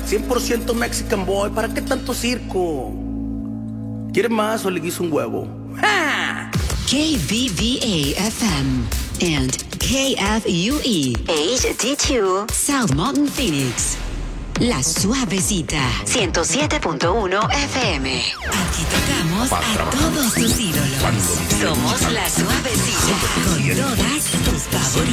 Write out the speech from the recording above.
100% Mexican boy, ¿para qué tanto circo? ¿Quieres más o le guiso un huevo? ¡Ja! KBVA FM and KFUE HD2 South Mountain Phoenix. La Suavecita 107.1 FM. Aquí tocamos a todos tus ídolos. Somos La Suavecita con todas tus favoritas.